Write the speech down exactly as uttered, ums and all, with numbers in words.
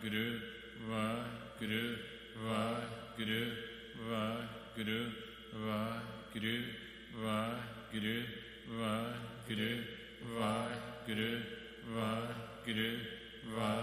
Vaheguru, Vaheguru, Vaheguru, Vaheguru, Vaheguru, Vaheguru, Vaheguru, Vaheguru, Vaheguru, Vaheguru, Vaheguru,